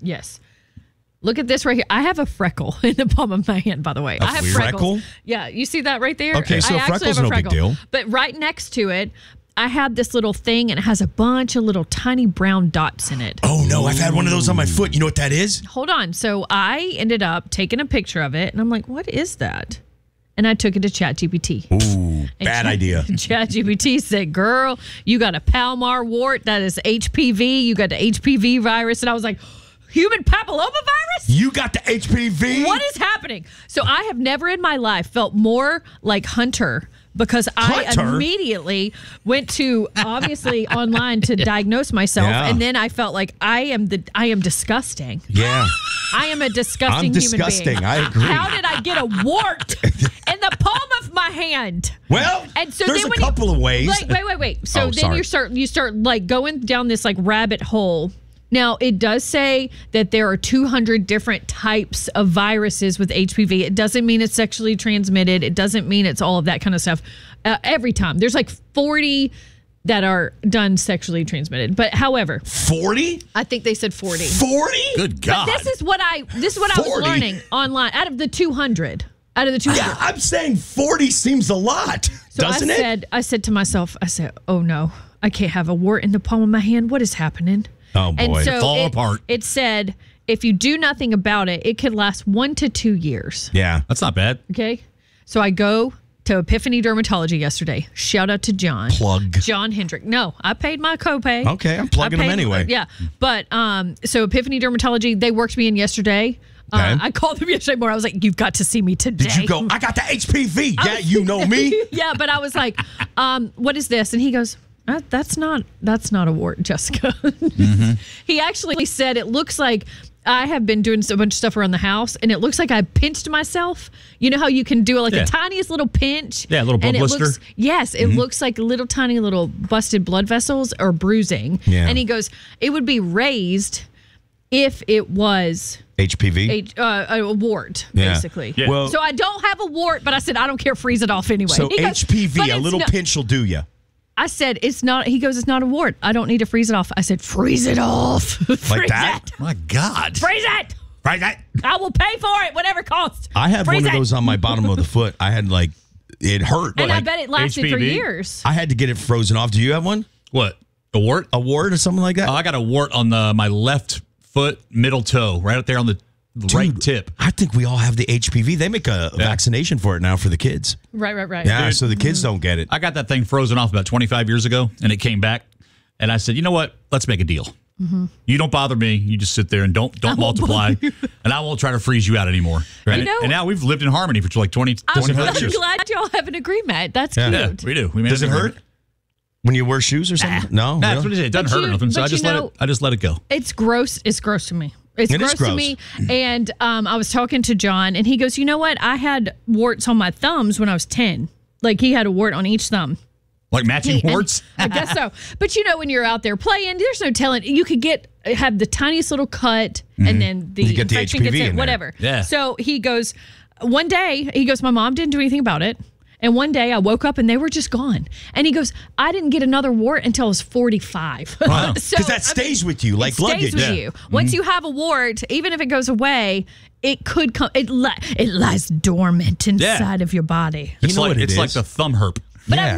Yes. Look at this right here. I have a freckle in the palm of my hand, by the way. I have freckles. Yeah, you see that right there? Okay, so freckles no big deal. But right next to it, I have this little thing, and it has a bunch of little tiny brown dots in it. Oh, no, I've had one of those on my foot. You know what that is? Hold on. So I ended up taking a picture of it, and I'm like, what is that? And I took it to ChatGPT. Ooh, bad idea. ChatGPT said, girl, you got a Palmar wart. That is HPV. You got the HPV virus. And I was like, human papillomavirus? You got the HPV? What is happening? So I have never in my life felt more like Hunter because I immediately went to, obviously, online to diagnose myself. Yeah. And then I felt like I am disgusting. Yeah. I am a disgusting human being. I agree. How did I get a wart in the palm of my hand? Well, and so there's a couple of ways. Like, wait. So then you start like going down this like rabbit hole. Now, it does say that there are 200 different types of viruses with HPV. It doesn't mean it's sexually transmitted. It doesn't mean it's all of that kind of stuff. Every time. There's like 40 that are done sexually transmitted. But however. 40? I think they said 40. 40? Good God. But this is what I was learning online out of the 200. Yeah, I'm saying 40 seems a lot, doesn't it? I said to myself, oh no, I can't have a wart in the palm of my hand. What is happening? Oh, boy. And so fall apart. It said, if you do nothing about it, it could last 1 to 2 years. Yeah. That's not bad. Okay. So I go to Epiphany Dermatology yesterday. Shout out to John. Plug. John Hendrick. No, I paid my copay. Okay, I'm plugging them anyway. Yeah. But so Epiphany Dermatology, they worked me in yesterday. Okay. I called them yesterday morning. I was like, you've got to see me today. Did you go, I got the HPV. Yeah, you know me. Yeah, but I was like, what is this? And he goes, that's not a wart, Jessica. Mm-hmm. He actually said it looks like I have been doing a bunch of stuff around the house, and it looks like I pinched myself. You know how you can do the tiniest little pinch? Yeah, a little blood blister. It looks like little tiny little busted blood vessels or bruising. Yeah. And he goes, it would be raised if it was HPV? A wart, basically. Yeah. Well, so I don't have a wart, but I said, I don't care, freeze it off anyway. So HPV, a little pinch will do you. I said, it's not. He goes, it's not a wart. I don't need to freeze it off. I said, freeze it off. Like that? It. My God. Freeze it. Freeze it. I will pay for it, whatever it costs. I had one of those on my bottom of the foot. I had it hurt. And I bet it lasted for years. I had to get it frozen off. Do you have one? What? A wart? A wart or something like that? Oh, I got a wart on my left foot, middle toe, right up there on the right tip. I think we all have the HPV. They make a vaccination for it now for the kids. Right. Yeah, so the kids don't get it. I got that thing frozen off about 25 years ago, and it came back. And I said, you know what? Let's make a deal. Mm-hmm. You don't bother me. You just sit there and don't multiply. And I won't try to freeze you out anymore. Right? And now we've lived in harmony for like 25 years. I'm glad y'all have an agreement. That's cute. Yeah, we do. Does it hurt? When you wear shoes or something? No. That's what it is. It doesn't hurt or nothing. So I just let it go. It's gross. It's gross to me. It's gross to me. And I was talking to John, and he goes, you know what? I had warts on my thumbs when I was 10. Like, he had a wart on each thumb. Like matching warts? I guess so. But, when you're out there playing, there's no telling. You could have the tiniest little cut, and then the infection gets in, whatever. Yeah. So he goes, one day, my mom didn't do anything about it. And one day I woke up and they were just gone. And he goes, I didn't get another wart until I was 45. Wow. Because that stays with you like luggage. It stays with you. Once you have a wart, even if it goes away, it could come. It lies dormant inside of your body. It's like the thumb herp. But I've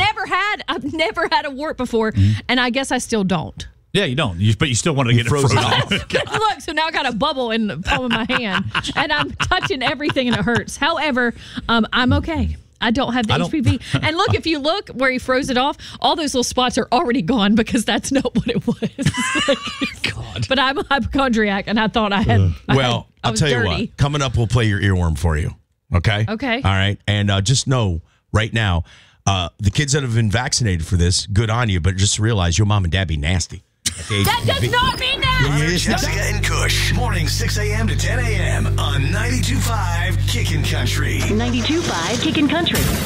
never had a wart before, and I guess I still don't. Yeah, you don't. But you still want to get it frozen off. Look, so now I got a bubble in the palm of my hand, and I'm touching everything, and it hurts. However, I'm okay. I don't have the HPV. And look, if you look where he froze it off, all those little spots are already gone because that's not what it was. God. But I'm a hypochondriac, and I thought I had. I'll tell you what. Coming up, we'll play your earworm for you. Okay? Okay. All right. And just know right now, the kids that have been vaccinated for this, good on you, but just realize your mom and dad be nasty. That does not mean that. Jessica and Kush, morning 6 a.m. to 10 a.m. on 92.5 Kickin' Country. 92.5 Kickin' Country.